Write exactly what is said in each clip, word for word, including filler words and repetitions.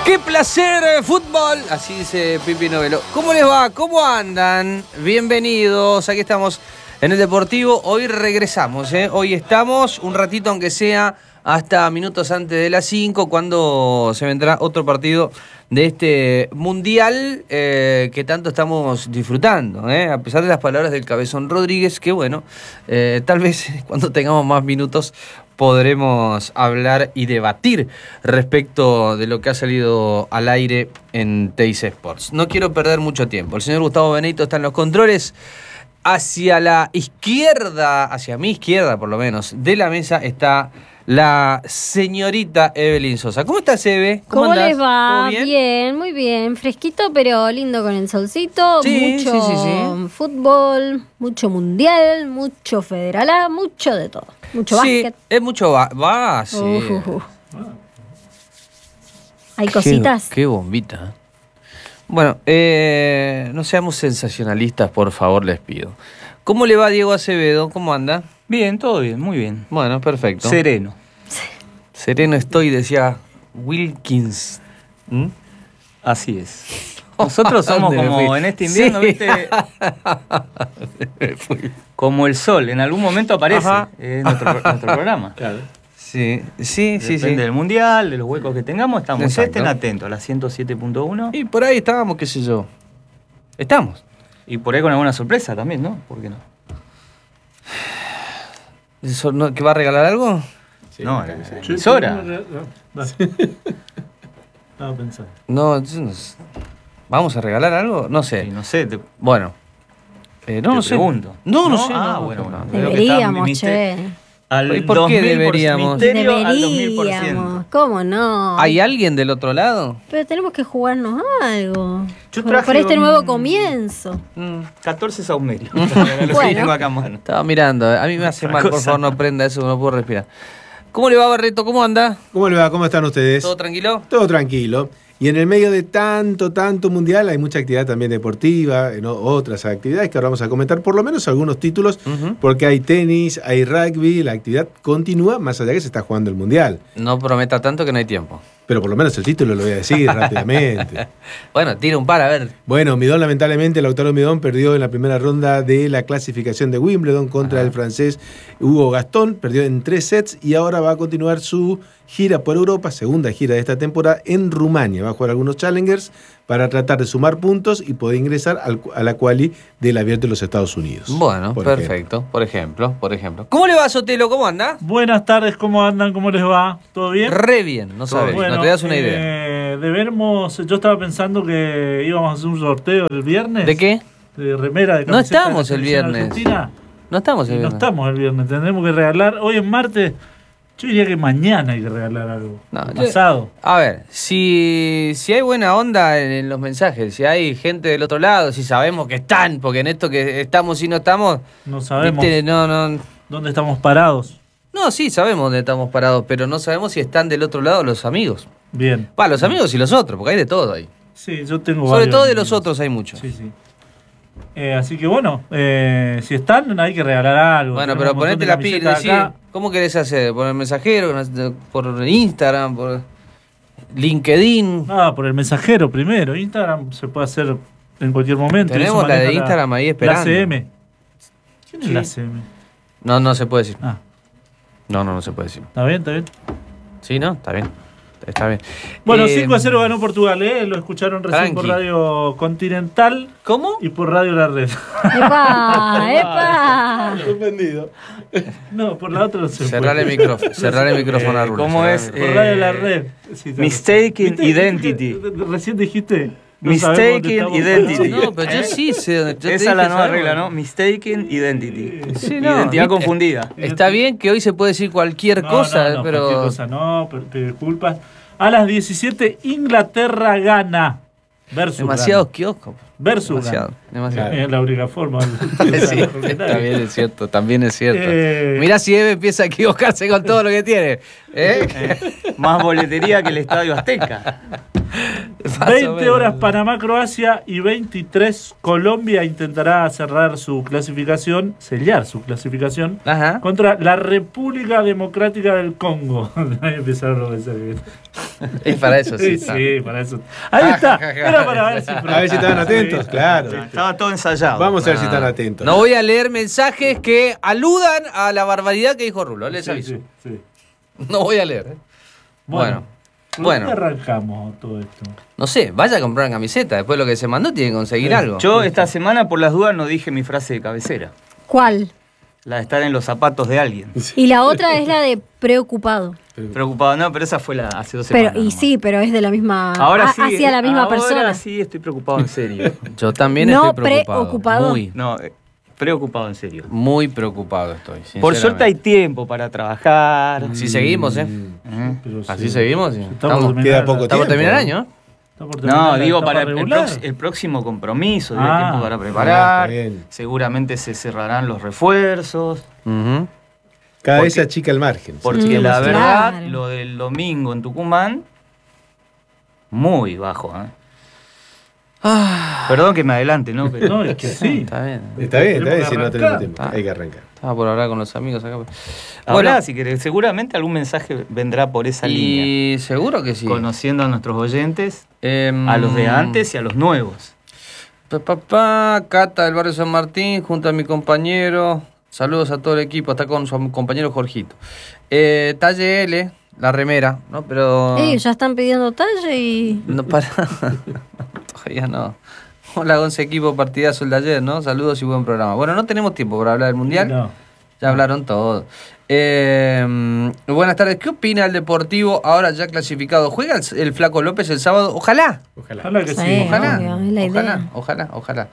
¡Qué placer, eh, fútbol! Así dice Pipi Novelo. ¿Cómo les va? ¿Cómo andan? Bienvenidos. Aquí estamos en el Deportivo. Hoy regresamos, ¿eh? Hoy estamos un ratito, aunque sea hasta minutos antes de las cinco, cuando se vendrá otro partido de este Mundial eh, que tanto estamos disfrutando, ¿eh? A pesar de las palabras del Cabezón Rodríguez, que bueno, eh, tal vez cuando tengamos más minutos podremos hablar y debatir respecto de lo que ha salido al aire en Teis Sports. No quiero perder mucho tiempo. El señor Gustavo Benedito está en los controles. Hacia la izquierda, hacia mi izquierda por lo menos, de la mesa está la señorita Evelyn Sosa. ¿Cómo estás, Eve? ¿Cómo, ¿Cómo les va? ¿Todo bien? Bien, muy bien. Fresquito, pero lindo con el solcito. Sí, mucho sí, sí, sí. fútbol, mucho mundial, mucho federal A, mucho de todo. Mucho sí, básquet. es mucho va, va sí. Uh, uh, uh. Hay cositas. Qué, qué bombita. Bueno, eh, no seamos sensacionalistas, por favor, les pido. ¿Cómo le va Diego Acevedo? ¿Cómo anda? Bien, todo bien, muy bien. Bueno, perfecto. Sereno. Sereno estoy, decía Wilkins. ¿Mm? Así es. Nosotros somos como en este invierno, sí. ¿Viste? Como el sol, en algún momento aparece. Es nuestro, nuestro programa. Claro. Sí, sí, Depende sí. Depende del mundial, de los huecos que tengamos, estamos. Exacto. Estén atentos a la ciento siete punto uno. Y por ahí estábamos, qué sé yo. Estamos. Y por ahí con alguna sorpresa también, ¿no? ¿Por qué no? ¿Eso no ¿Que va a regalar algo? Sí, no, la emisora. No, estaba pensando. No, entonces, ¿vamos a regalar algo? No sé. Sí, no sé. Te... Bueno. Eh, no, te no sé. pregunto. No, no, no sé. Ah, no, bueno, no, bueno. Deberíamos, che. Al ¿Y por qué deberíamos? Deberíamos. ¿Cómo no? ¿Hay alguien del otro lado? Pero tenemos que jugarnos algo. Yo por, traje por este un... nuevo comienzo. Mm. catorce saumerios. Bueno. Acá, mano. Estaba mirando. A mí me hace mal, por favor, no prenda eso, no puedo respirar. ¿Cómo le va, Barreto? ¿Cómo anda? ¿Cómo le va? ¿Cómo están ustedes? ¿Todo tranquilo? Todo tranquilo. Y en el medio de tanto, tanto mundial hay mucha actividad también deportiva, ¿no? Otras actividades que ahora vamos a comentar, por lo menos algunos títulos, uh-huh. Porque hay tenis, hay rugby, la actividad continúa más allá que se está jugando el mundial. No prometa tanto que no hay tiempo. Pero por lo menos el título lo voy a decir rápidamente. Bueno, tira un par, a ver. Bueno, Midón, lamentablemente, Lautaro Midón perdió en la primera ronda de la clasificación de Wimbledon contra Ajá. el francés Hugo Gastón, perdió en tres sets y ahora va a continuar su gira por Europa, segunda gira de esta temporada, en Rumania. Va a jugar algunos challengers para tratar de sumar puntos y poder ingresar al, a la quali del Abierto de los Estados Unidos. Bueno, por perfecto, ejemplo. por ejemplo, por ejemplo. ¿Cómo le va, Sotelo? ¿Cómo anda? Buenas tardes, ¿cómo andan? ¿Cómo les va? ¿Todo bien? Re bien, no sabes, bueno, no te das una eh, idea. Debemos, yo estaba pensando que íbamos a hacer un sorteo el viernes. ¿De qué? De remera, de camiseta. No estamos de el viernes. Argentina. No estamos el y viernes. No estamos el viernes, tendremos que regalar, hoy es martes. Yo diría que mañana hay que regalar algo. No, pasado. Yo, a ver, si, si hay buena onda en, en los mensajes, si hay gente del otro lado, si sabemos que están, porque en esto que estamos y no estamos... No sabemos ¿viste? No, no, dónde estamos parados. No, sí, sabemos dónde estamos parados, pero no sabemos si están del otro lado los amigos. Bien. Va, los amigos y los otros, porque hay de todo ahí. Sí, yo tengo Sobre varios todo de amigos. los otros hay muchos. Sí, sí. Eh, así que bueno, eh, si están, hay que regalar algo. Bueno, Tenemos pero ponete la pila, sí. ¿Cómo querés hacer? ¿Por el mensajero? ¿Por Instagram? ¿Por LinkedIn? Ah, por el mensajero primero. Instagram se puede hacer en cualquier momento. Tenemos la de Instagram la, ahí esperando. La C M. ¿Quién sí. es la C M? No, no se puede decir. Ah. No, no, no se puede decir. ¿Está bien? ¿Está bien? Sí, ¿no? Está bien. Está bien. Bueno, eh, cinco a cero ganó Portugal, ¿eh? Lo escucharon recién tranqui. Por Radio Continental. ¿Cómo? Y por Radio La Red. ¡Epa! ¡Epa! Suspendido. No, por la otra no se Cerrar el micrófono. Cerrar el micrófono a Rulo. ¿Cómo es? Por Radio La Red. Sí, mistaken identity. Recién dijiste. No mistaken identity. No, pero yo sí sé. Yo Esa es la nueva regla, ¿no? Mistaken identity. Sí, no. Identidad ¿viste? Confundida. Está bien que hoy se puede decir cualquier no, cosa, no, no, pero. Cualquier cosa no, pero te disculpas. A las diecisiete, Inglaterra gana. Versus Demasiados gana. kioscos. Versus Demasiado. gana. Demasiado. Es la única forma. Sí, también es cierto, también es cierto. Eh, Mirá si Eve empieza a equivocarse con todo lo que tiene. ¿Eh? Eh, más boletería que el Estadio Azteca. veinte horas Panamá-Croacia y veintitrés Colombia intentará cerrar su clasificación, sellar su clasificación Ajá. contra la República Democrática del Congo. Ahí empezaron los mensajes. Es para eso, sí. Sí, está. sí, para eso. Ahí está. Era para ver si... A ver si estaban atentos, claro. Estaba todo ensayado. Vamos a ver si Ah. están atentos. No voy a leer mensajes que aludan a la barbaridad que dijo Rulo, les Sí, aviso. sí, sí. No voy a leer. ¿eh? Bueno. ¿por Bueno. dónde arrancamos todo esto? No sé, vaya a comprar una camiseta. Después de lo que se mandó, tiene que conseguir Sí. algo. Yo esta semana, por las dudas, no dije mi frase de cabecera. ¿Cuál? La de estar en los zapatos de alguien. Y la otra es la de preocupado. Preocupado, no, pero esa fue la hace dos Pero, semanas. y nomás. sí, pero es de la misma. Ahora ha- sí. Hacia la misma ahora persona. sí estoy preocupado en serio. Yo también No estoy preocupado. preocupado. Muy, No, eh, preocupado en serio. muy preocupado estoy. Por suerte hay sinceramente. tiempo para trabajar. Si seguimos, ¿eh? ¿eh? Pero Así sí. seguimos. ¿sí? Está por Estamos, terminar queda la- poco estamos por tiempo, terminar el ¿no? año. está por terminar No, la digo, etapa para el, regular. prox- el próximo compromiso, hay Ah. tiempo para Ah, preparar. está bien. Seguramente se cerrarán los refuerzos. Ujú. Cada vez se Porque- achica el margen. Porque Mm, la claro. verdad, lo del domingo en Tucumán, muy bajo. ¿eh? Ah, Perdón que me adelante, ¿no? Pero No, es que sí. está bien. Está bien, está bien, Tenemos si que no tenemos arrancar. tiempo. Ah. Hay que arrancar. Estaba por hablar con los amigos acá. habrá, Bueno, si querés, seguramente algún mensaje vendrá por esa línea. y seguro que sí. Conociendo a nuestros oyentes, Em, a los de antes y a los nuevos. Pa, pa, pa, Cata del barrio San Martín, junto a mi compañero. Saludos a todo el equipo, está con su compañero Jorgito. Eh, talle L, la remera, ¿no? Pero. Eh, ya están pidiendo talle y. No para. Todavía no. Hola, Gonce, equipo partidazo el de ayer, ¿no? Saludos y buen programa. Bueno, no tenemos tiempo para hablar del mundial. No. Ya hablaron todo. Eh, buenas tardes. ¿Qué opina el Deportivo ahora ya clasificado? ¿Juega el, el Flaco López el sábado? Ojalá. Ojalá. Ojalá que sí. Sí. Ojalá. obvio, es la ojalá, idea. ojalá, ojalá.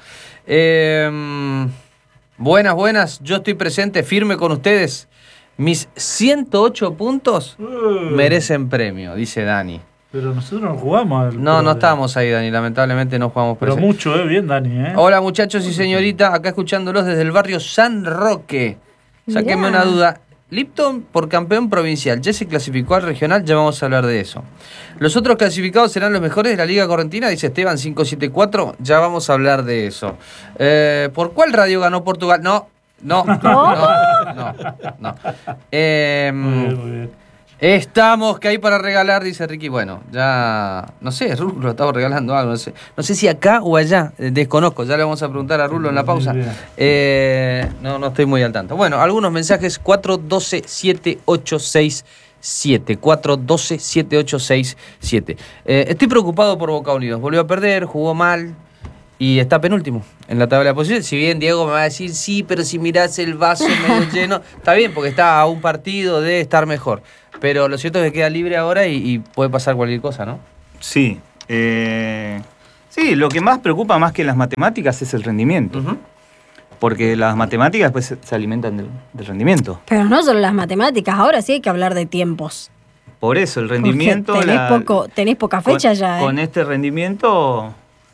Eh, buenas, buenas. Yo estoy presente, firme con ustedes. Mis ciento ocho puntos Uh, merecen premio, dice Dani. Pero nosotros no jugamos. al- No, no estábamos ahí, Dani. Lamentablemente no jugamos Pero presente. mucho, ¿eh? Bien, Dani, ¿eh? Hola, muchachos y señorita. Acá escuchándolos desde el barrio San Roque. Sáquenme Mirá. una duda. Lipton por campeón provincial. Ya se clasificó al regional, ya vamos a hablar de eso. Los otros clasificados serán los mejores de la Liga Correntina, dice Esteban cinco siete cuatro. Ya vamos a hablar de eso. Eh, ¿Por cuál radio ganó Portugal? No, no, no, no, no. Eh, Muy bien, muy bien. Estamos, que hay para regalar, dice Ricky. Bueno, ya, no sé, Rulo estamos regalando algo, no sé. No sé si acá o allá, eh, desconozco, ya le vamos a preguntar a Rulo en la pausa. Bien. Eh, no, no estoy muy al tanto. Bueno, algunos mensajes, cuatro uno dos siete ocho seis siete, cuatro uno dos siete ocho seis siete. Eh, estoy preocupado por Boca Unidos, volvió a perder, jugó mal y está penúltimo en la tabla de posiciones. Si bien Diego me va a decir, sí, pero si mirás el vaso medio lleno, está bien, porque está a un partido de estar mejor. Pero lo cierto es que queda libre ahora y, y puede pasar cualquier cosa, ¿no? Sí. eh, sí, lo que más preocupa más que las matemáticas es el rendimiento. Porque las matemáticas después se, se alimentan del, del rendimiento. Pero no solo las matemáticas, ahora sí hay que hablar de tiempos. Por eso, el Porque rendimiento... tenés, la- poco, tenés poca fecha con, ya, ¿eh? Con este rendimiento,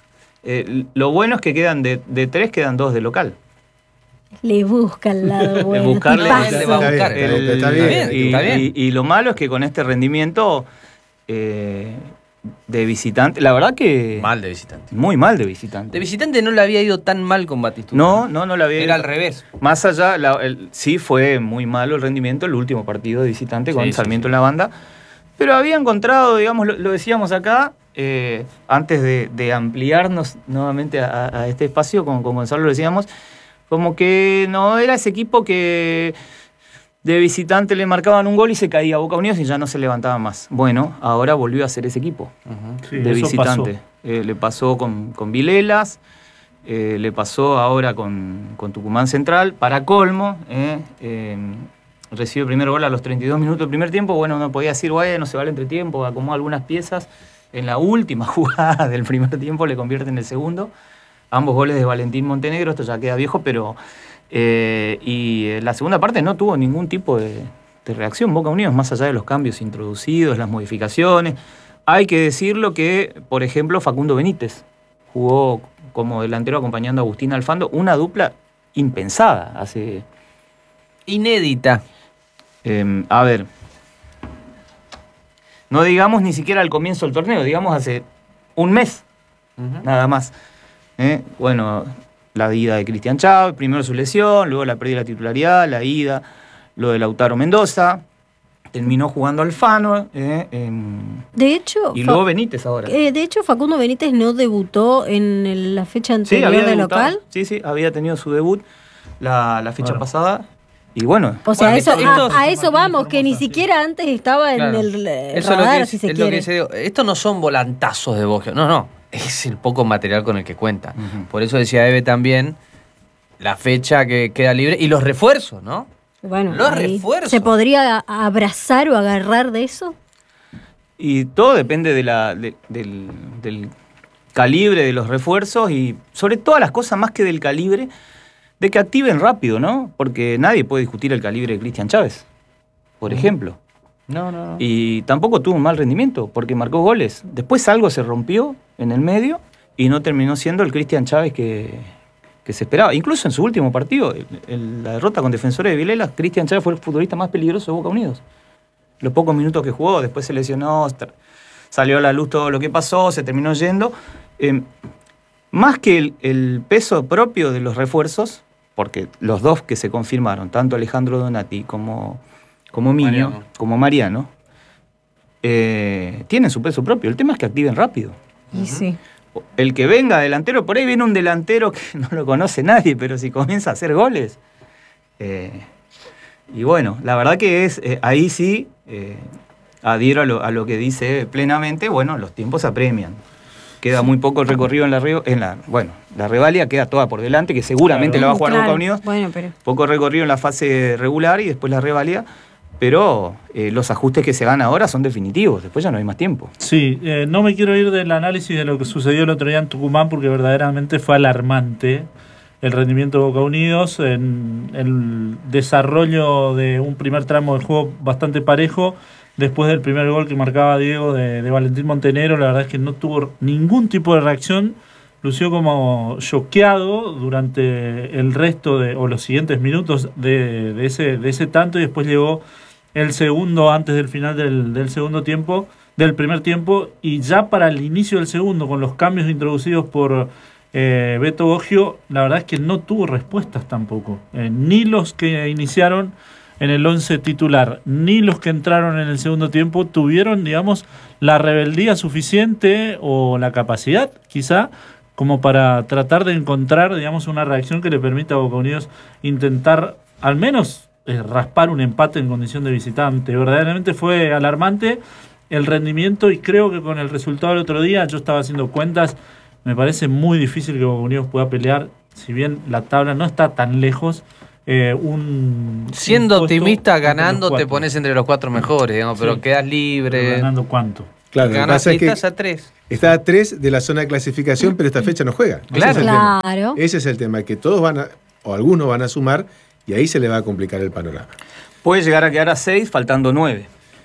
eh, lo bueno es que quedan de, de tres, quedan dos de local. Le busca el lado bueno. buscarle- tipazo. le va a Está buscar. bien, El- está bien, bien, y, está bien. y- y lo malo es que con este rendimiento eh, de visitante, la verdad que... Mal de visitante. Muy mal de visitante. De visitante no le había ido tan mal con Batistuta. No, no, no la había... Era al revés. Más allá, la- el- sí fue muy malo el rendimiento el último partido de visitante con Sí, sí, Sarmiento sí. en la banda, pero había encontrado, digamos, lo, lo decíamos acá, eh, antes de, de ampliarnos nuevamente a, a este espacio, con, con Gonzalo lo decíamos, como que no era ese equipo que de visitante le marcaban un gol y se caía a Boca Unidos y ya no se levantaba más. Bueno, ahora volvió a ser ese equipo Sí, de eso visitante. pasó. Eh, le pasó con, con Vilelas, eh, le pasó ahora con, con Tucumán Central, para colmo, eh, eh, recibe el primer gol a los treinta y dos minutos del primer tiempo, bueno, uno podía decir, bueno, se va al entretiempo, acomodó algunas piezas, en la última jugada del primer tiempo le convierte en el segundo, ambos goles de Valentín Montenegro, esto ya queda viejo, pero... eh, y eh, la segunda parte no tuvo ningún tipo de, de reacción Boca Unidos, más allá de los cambios introducidos, las modificaciones. Hay que decirlo que, por ejemplo, Facundo Benítez jugó como delantero acompañando a Agustín Alfando, una dupla impensada hace... Inédita. Eh, a ver, no digamos ni siquiera al comienzo del torneo, digamos hace un mes, uh-huh. nada más. ¿Eh? Bueno, la ida de Cristian Chávez, primero su lesión, luego la pérdida de la titularidad, la ida, lo de Lautaro Mendoza, terminó jugando Alfano. Eh, en... De hecho, y luego Benítez ahora. Eh, de hecho, Facundo Benítez no debutó en el, la fecha anterior sí, había de debutado, local. Sí, sí, había tenido su debut la, la fecha bueno. pasada. Y bueno, o sea, bueno, eso, estos, a, a eso vamos, que ni siquiera antes estaba claro. en el eh, eso radar, es lo que, si se es quiere. Lo que dice, estos no son volantazos de Boggio, no, no, es el poco material con el que cuenta. Uh-huh. Por eso decía Eve también, la fecha que queda libre y los refuerzos, ¿no? Bueno, los refuerzos. ¿Se podría abrazar o agarrar de eso? Y todo depende de la, de, del, del calibre de los refuerzos y sobre todas las cosas más que del calibre, de que activen rápido, ¿no? Porque nadie puede discutir el calibre de Cristian Chávez, por ejemplo. No, no, no. Y tampoco tuvo un mal rendimiento, porque marcó goles. Después algo se rompió en el medio y no terminó siendo el Cristian Chávez que, que se esperaba. Incluso en su último partido, el, el, la derrota con Defensores de Vilela, Cristian Chávez fue el futbolista más peligroso de Boca Unidos. Los pocos minutos que jugó, después se lesionó, salió a la luz todo lo que pasó, se terminó yendo. Eh, más que el, el peso propio de los refuerzos, porque los dos que se confirmaron, tanto Alejandro Donati como, como Miño, Mariano. como Mariano, eh, tienen su peso propio. El tema es que activen rápido. Y sí. El que venga delantero, por ahí viene un delantero que no lo conoce nadie, pero si comienza a hacer goles. Eh, y bueno, la verdad que es, eh, ahí sí, eh, adhiero a lo, a lo que dice plenamente, bueno, los tiempos apremian. Queda muy poco recorrido en la, en la bueno, la revalida queda toda por delante, que seguramente claro. la va a jugar claro. Boca Unidos. Bueno, pero... Poco recorrido en la fase regular y después la revalida, pero eh, los ajustes que se dan ahora son definitivos, después ya no hay más tiempo. Sí, eh, no me quiero ir del análisis de lo que sucedió el otro día en Tucumán, porque verdaderamente fue alarmante el rendimiento de Boca Unidos, en el desarrollo de un primer tramo de juego bastante parejo. Después del primer gol que marcaba Diego de, de Valentín Montenegro, la verdad es que no tuvo ningún tipo de reacción. Lució como choqueado durante el resto de, o los siguientes minutos de, de, ese, de ese tanto, y después llegó el segundo antes del final del, del segundo tiempo, del primer tiempo, y ya para el inicio del segundo, con los cambios introducidos por eh, Beto Boggio, la verdad es que no tuvo respuestas tampoco. Eh, ni los que iniciaron en el once titular, ni los que entraron en el segundo tiempo tuvieron, digamos, la rebeldía suficiente o la capacidad, quizá, como para tratar de encontrar, digamos, una reacción que le permita a Boca Unidos intentar, al menos, eh, raspar un empate en condición de visitante. Verdaderamente fue alarmante el rendimiento y creo que con el resultado del otro día, yo estaba haciendo cuentas, me parece muy difícil que Boca Unidos pueda pelear, si bien la tabla no está tan lejos. Eh, un Siendo un optimista, ganando te pones entre los cuatro mejores, digamos, pero sí. quedas libre. ¿Pero ganando cuánto? Claro, lo que Ganas, pasa es que estás a tres. Está a tres de la zona de clasificación, pero esta fecha no juega. Claro, ese es el claro. tema. Ese es el tema, que todos van a, o algunos van a sumar, y ahí se le va a complicar el panorama. Puede llegar a quedar a seis, faltando nueve.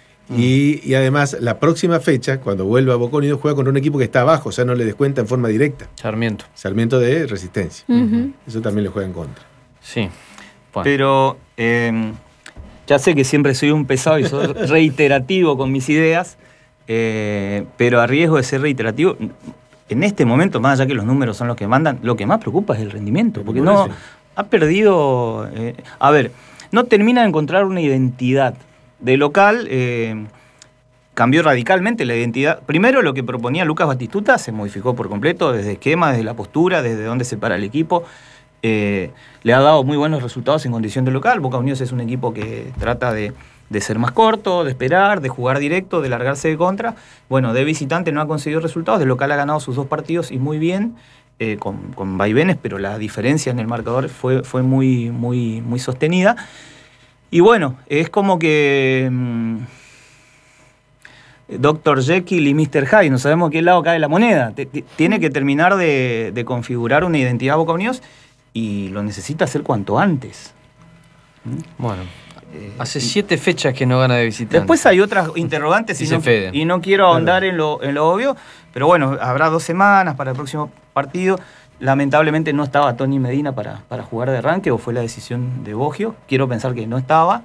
Y, y además, la próxima fecha, cuando vuelva a Boca Unidos, juega contra un equipo que está abajo, o sea, no le descuenta en forma directa. Sarmiento. Sarmiento de Resistencia. Uh-huh. Eso también le juega en contra. Sí. Bueno. Pero eh, ya sé que siempre soy un pesado y soy reiterativo con mis ideas, eh, pero a riesgo de ser reiterativo, en este momento, más allá que los números son los que mandan, lo que más preocupa es el rendimiento, porque no ha perdido... Eh, a ver, no termina de encontrar una identidad. De local, eh, cambió radicalmente la identidad. Primero, lo que proponía Lucas Batistuta se modificó por completo, desde esquema, desde la postura, desde dónde se para el equipo. Eh, le ha dado muy buenos resultados en condición de local. Boca Unidos es un equipo que trata de, de ser más corto, de esperar, de jugar directo, de largarse de contra. Bueno, de visitante no ha conseguido resultados, de local ha ganado sus dos partidos y muy bien, eh, con, con vaivenes, pero la diferencia en el marcador fue, fue muy, muy, muy sostenida. Y bueno, es como que mmm, doctor Jekyll y mister Hyde, no sabemos a qué lado cae la moneda. Tiene que terminar de, de configurar una identidad Boca Unidos y lo necesita hacer cuanto antes. Bueno, Eh, Hace siete fechas que no gana de visitante. Después hay otras interrogantes y Dice no, Fede. y no quiero ahondar en lo, en lo obvio, pero bueno, habrá dos semanas para el próximo partido. Lamentablemente no estaba Tony Medina para, para jugar de arranque, o fue la decisión de Boggio. Quiero pensar que no estaba.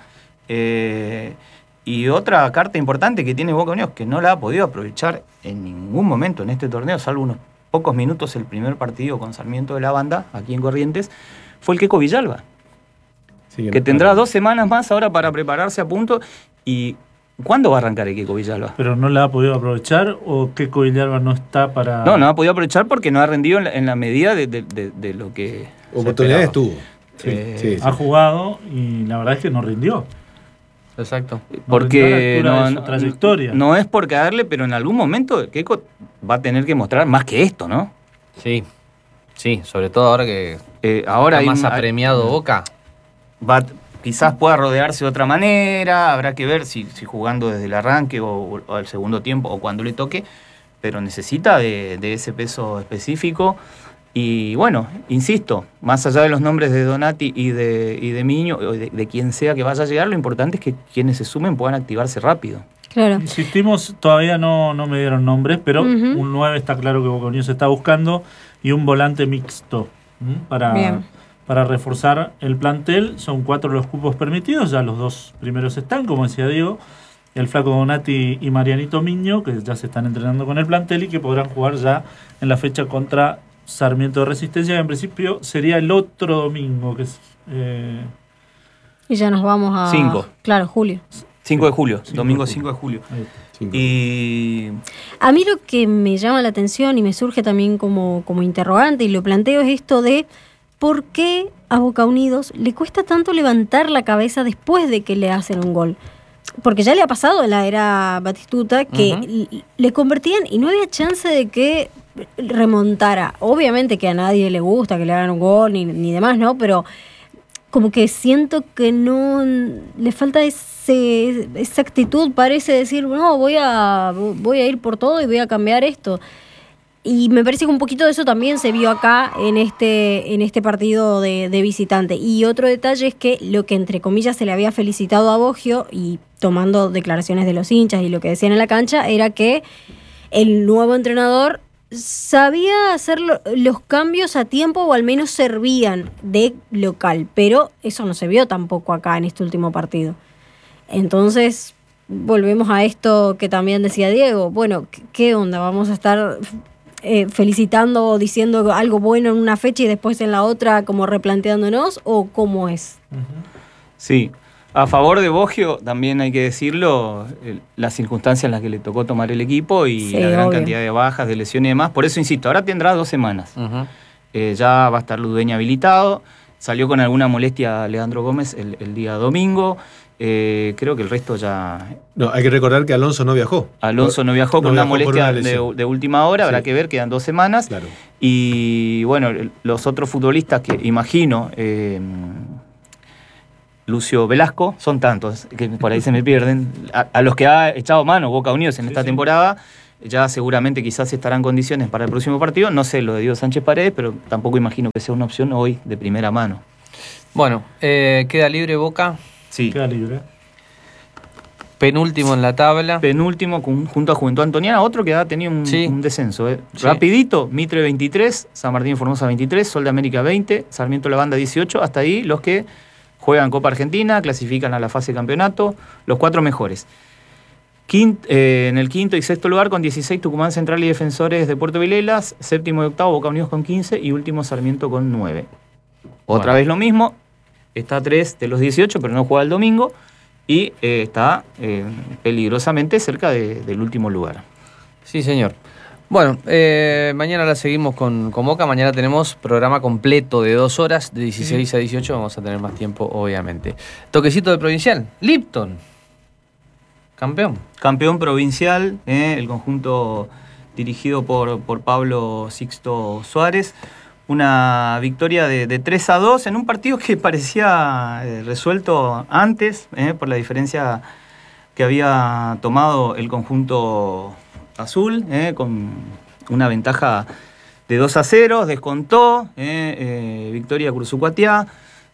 Eh, y otra carta importante que tiene Boca Unidos, que no la ha podido aprovechar en ningún momento en este torneo, salvo unos pocos minutos el primer partido con Sarmiento de la Banda, aquí en Corrientes, fue el Queco Villalba. Sí, Que no, tendrá claro. dos semanas más ahora para prepararse a punto. ¿Y cuándo va a arrancar el Queco Villalba? ¿Pero no la ha podido aprovechar o Queco Villalba no está para...? No, no ha podido aprovechar porque no ha rendido en la, en la medida de, de- de- de lo que se Oportunidades esperaba. tuvo. Sí, Eh, sí, sí. Ha jugado y la verdad es que no rindió. Exacto. Porque rindió a la altura no, de su no- trayectoria. no es por caerle, pero en algún momento Queco va a tener que mostrar más que esto, ¿no? Sí. Sí, sobre todo ahora que Eh, ahora está hay más un- apremiado Boca. va, quizás pueda rodearse de otra manera, habrá que ver si, si jugando desde el arranque o, o al segundo tiempo o cuando le toque, pero necesita de, de ese peso específico. Y bueno, insisto, más allá de los nombres de Donati y de, y de Miño, o de, de quien sea que vaya a llegar, lo importante es que quienes se sumen puedan activarse rápido. Claro. Insistimos, todavía no, no me dieron nombres, pero Ujú. un nueve está claro que Boca Unidos está buscando y un volante mixto ¿m? para, Bien. para reforzar el plantel. Son cuatro los cupos permitidos, ya los dos primeros están, como decía Diego, el flaco Donati y Marianito Miño, que ya se están entrenando con el plantel y que podrán jugar ya en la fecha contra Sarmiento de Resistencia, que en principio sería el otro domingo, que es... eh, Y ya nos vamos a... Cinco. Claro, julio. cinco de julio, cinco de domingo julio. cinco de julio. ahí está. Cinco. Y A mí lo que me llama la atención y me surge también como, como interrogante y lo planteo es esto de por qué a Boca Unidos le cuesta tanto levantar la cabeza después de que le hacen un gol. Porque ya le ha pasado en la era Batistuta que Ujú. l- le convertían y no había chance de que remontara. Obviamente que a nadie le gusta que le hagan un gol ni, ni demás, ¿no? Pero como que siento que no le falta ese, esa actitud, parece decir, no, voy a, voy a ir por todo y voy a cambiar esto. Y me parece que un poquito de eso también se vio acá en este, en este partido de, de visitante. Y otro detalle es que lo que entre comillas se le había felicitado a Boggio, y tomando declaraciones de los hinchas y lo que decían en la cancha, era que el nuevo entrenador sabía hacer lo- los cambios a tiempo, o al menos servían de local, pero eso no se vio tampoco acá en este último partido. Entonces, volvemos a esto que también decía Diego. Bueno, ¿qué- ¿qué onda? ¿Vamos a estar eh, felicitando o diciendo algo bueno en una fecha y después en la otra como replanteándonos? ¿O cómo es? sí, a favor de Boggio también hay que decirlo, el- las circunstancias en las que le tocó tomar el equipo y Sí, la gran obvio. cantidad de bajas, de lesiones y demás. Por eso insisto, ahora tendrá dos semanas. Ujú. Eh, ya va a estar Ludueña habilitado. Salió con alguna molestia Leandro Gómez el, el día domingo. Eh, creo que el resto ya... No, hay que recordar que Alonso no viajó. Alonso no viajó No con una viajó por molestia una de, lesión. de última hora, habrá Sí. que ver, quedan dos semanas. Claro. Y bueno, el- los otros futbolistas que imagino, eh, Lucio Velasco, son tantos que por ahí se me pierden, a, a los que ha echado mano Boca Unidos en Sí, esta sí. temporada, ya seguramente quizás estarán en condiciones para el próximo partido. No sé lo de Diego Sánchez Paredes, pero tampoco imagino que sea una opción hoy de primera mano. Bueno, eh, queda libre Boca, Sí. Queda libre. penúltimo en la tabla. Penúltimo con- junto a Juventud Antoniana, otro que ha tenido un, Sí. un descenso. eh. Sí. Rapidito, Mitre veintitrés, San Martín y Formosa veintitrés, Sol de América veinte, Sarmiento La Banda dieciocho, hasta ahí los que juegan Copa Argentina, clasifican a la fase de campeonato, los cuatro mejores. Quint- eh, en el quinto y sexto lugar con dieciséis Tucumán Central y Defensores de Puerto Vilelas, séptimo y octavo Boca Unidos con quince y último Sarmiento con nueve. Otra Bueno. vez lo mismo, está a tres de los dieciocho, pero no juega el domingo. Y eh, está eh, peligrosamente cerca de- del último lugar. Sí, señor. Bueno, eh, mañana la seguimos con, con Boca. Mañana tenemos programa completo de dos horas, de dieciséis a dieciocho. Vamos a tener más tiempo, obviamente. Toquecito de provincial. Lipton. Campeón. Campeón provincial, eh, el conjunto dirigido por, por Pablo Sixto Suárez. Una victoria de, de tres a dos en un partido que parecía eh, resuelto antes, eh, por la diferencia que había tomado el conjunto azul, eh, con una ventaja de dos a cero, descontó, eh, eh, victoria Cruzucuatiá.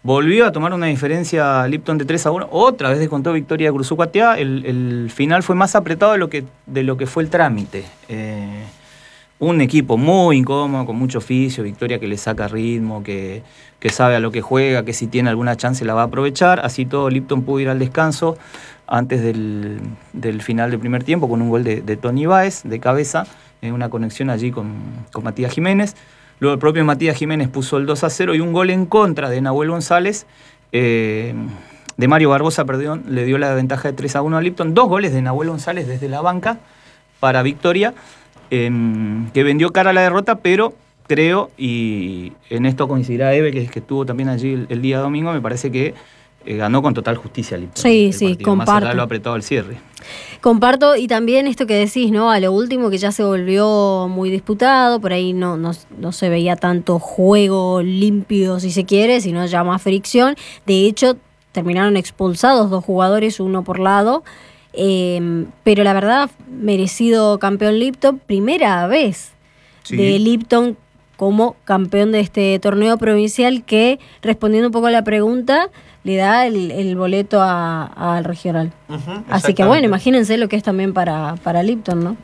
Volvió a tomar una diferencia Lipton de tres a uno. Otra vez descontó victoria de Cruzú-Cuatiá. El, el final fue más apretado de lo que, de lo que fue el trámite. Eh, un equipo muy incómodo, con mucho oficio. Victoria que le saca ritmo, que, que sabe a lo que juega, que si tiene alguna chance la va a aprovechar. Así todo, Lipton pudo ir al descanso antes del, del final del primer tiempo con un gol de, de Tony Báez de cabeza, en una conexión allí con, con Matías Jiménez. Luego el propio Matías Jiménez puso el dos a cero y un gol en contra de Nahuel González, eh, de Mario Barbosa, perdón, le dio la ventaja de tres a uno a Lipton. Dos goles de Nahuel González desde la banca para victoria, eh, que vendió cara a la derrota, pero creo, y en esto coincidirá Eve, que, que estuvo también allí el, el día domingo, me parece que eh, ganó con total justicia Lipton. Sí, sí, partido, comparto. Más allá de lo apretado al cierre. Comparto, y también esto que decís, ¿no? A lo último, que ya se volvió muy disputado, por ahí no, no, no se veía tanto juego limpio, si se quiere, sino ya más fricción. De hecho, terminaron expulsados dos jugadores, uno por lado. Eh, pero la verdad, merecido campeón Lipton, primera vez Sí. de Lipton como campeón de este torneo provincial, que, respondiendo un poco a la pregunta, le da el, el boleto al regional. Ujú, Así que bueno, imagínense lo que es también para, para Lipton, ¿no?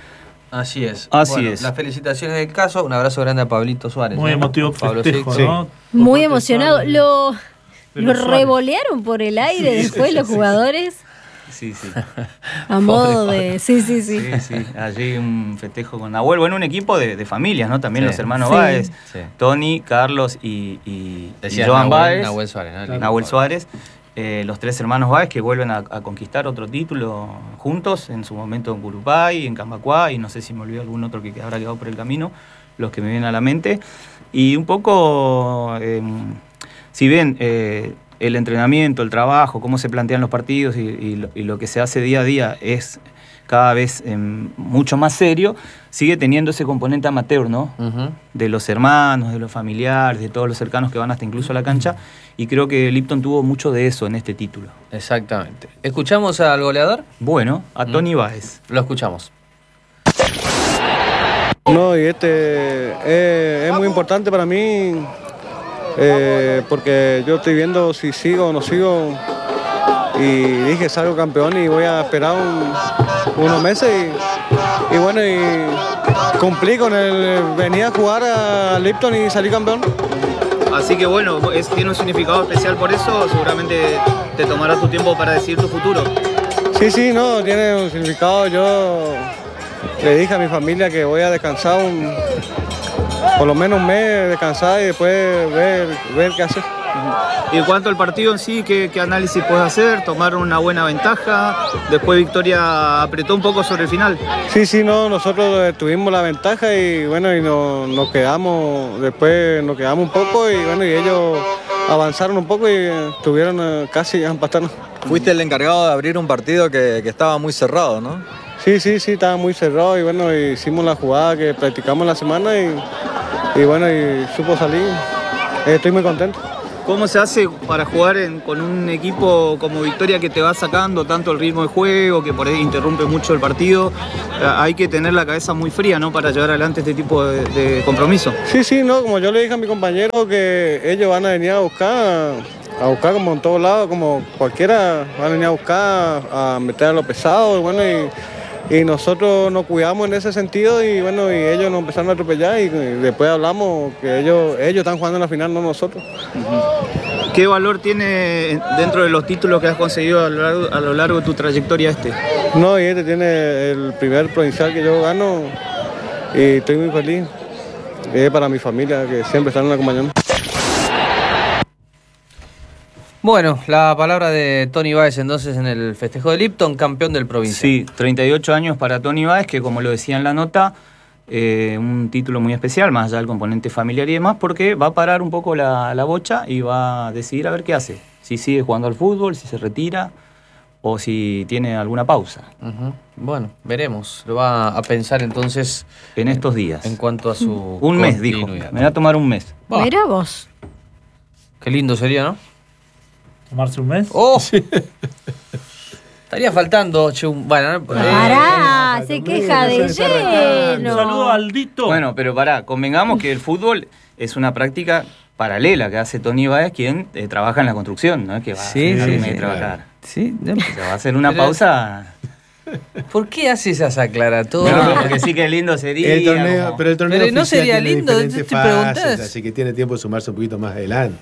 Así es. Así Bueno, es. Las felicitaciones del caso. Un abrazo grande a Pablito Suárez. Muy ¿no? emotivo Pablo festejo, Sixto. ¿no? Muy Por emocionado. protestar Lo, de lo los Suárez. revolearon por el aire después los jugadores. Sí, sí. A modo de... Sí, sí, sí. Sí, sí, allí un festejo con Nahuel. Bueno, un equipo de, de familias, ¿no? También Sí. los hermanos Sí. Báez, Sí. Tony, Carlos y, y, y Decías Joan Nahuel, Báez, Nahuel Suárez. ¿no? Claro. Nahuel Suárez, eh, los tres hermanos Báez que vuelven a, a conquistar otro título juntos, en su momento en Curupay, en Cambacuá, y no sé si me olvidó algún otro que habrá quedado por el camino, los que me vienen a la mente. Y un poco, eh, si bien... Eh, el entrenamiento, el trabajo, cómo se plantean los partidos y, y, lo, y lo que se hace día a día es cada vez eh, mucho más serio, sigue teniendo ese componente amateur, ¿no? Ujú. De los hermanos, de los familiares, de todos los cercanos que van hasta incluso a la cancha, y creo que Lipton tuvo mucho de eso en este título. Exactamente. ¿Escuchamos al goleador? Bueno, a Tony Báez. Lo escuchamos. No, y este es, es muy importante para mí, eh, porque yo estoy viendo si sigo o no sigo, y dije salgo campeón y voy a esperar un- unos meses y, y bueno, y cumplí con el venir a jugar a Lipton y salí campeón. Así que bueno, es, tiene un significado especial por eso, seguramente te tomará tu tiempo para decidir tu futuro. Sí, sí, no, tiene un significado. Yo le dije a mi familia que voy a descansar un, por lo menos un mes, descansar y después ver, ver qué hacer. Y en cuanto al partido en sí, ¿qué, qué análisis puedes hacer? ¿Tomaron una buena ventaja? Después Victoria apretó un poco sobre el final. Sí, sí, no, nosotros eh, tuvimos la ventaja y bueno, y no- nos quedamos, después nos quedamos un poco y bueno, y ellos avanzaron un poco y eh, tuvieron eh, casi a empatarnos. Fuiste el encargado de abrir un partido que, que estaba muy cerrado, ¿no? Sí, sí, sí, estaba muy cerrado y bueno, hicimos la jugada que practicamos la semana y, y bueno, y supo salir. Eh, estoy muy contento. ¿Cómo se hace para jugar en- con un equipo como Victoria que te va sacando tanto el ritmo de juego, que por ahí interrumpe mucho el partido? Eh, Hay que tener la cabeza muy fría, ¿no? Para llevar adelante este tipo de, de compromiso. Sí, sí, no, como yo le dije a mi compañero que ellos van a venir a buscar, a buscar como en todos lados, como cualquiera, van a venir a buscar, a meter a lo pesado, y bueno, y, y nosotros nos cuidamos en ese sentido y bueno, y ellos nos empezaron a atropellar y, y después hablamos que ellos, ellos están jugando en la final, no nosotros. ¿Qué valor tiene dentro de los títulos que has conseguido a lo largo, a lo largo de tu trayectoria este? No, y este tiene el primer provincial que yo gano y estoy muy feliz. Es para mi familia que siempre están acompañando. Bueno, la palabra de Tony Báez entonces en el festejo de Lipton, campeón del provincial. Sí, treinta y ocho años para Tony Báez, que como lo decía en la nota, eh, un título muy especial, más allá del componente familiar y demás, porque va a parar un poco la, la bocha y va a decidir a ver qué hace. Si sigue jugando al fútbol, si se retira o si tiene alguna pausa Ujú. Bueno, veremos. Lo va a pensar entonces en estos días. en cuanto a su Un mes, dijo. continuidad. Me va a tomar un mes. Bah. Mirá vos. Qué lindo sería, ¿no? ¿Tomarse un mes? ¡Oh! Estaría faltando, che, un... Bueno, eh, Pará, se queja de Un saludo lleno. a Aldito. Bueno, pero pará, convengamos que el fútbol es una práctica paralela que hace Tony Báez, quien eh, trabaja en la construcción, no es que va Sí, a sí, irme sí, a trabajar. Sí, no. O sea, va a hacer una Pero- pausa. ¿Por qué haces esas aclaratorias? No, porque sí que lindo sería. El torneo, como- pero el torneo Pero no oficial sería tiene lindo, diferentes te fases, preguntás. así que tiene tiempo de sumarse un poquito más adelante.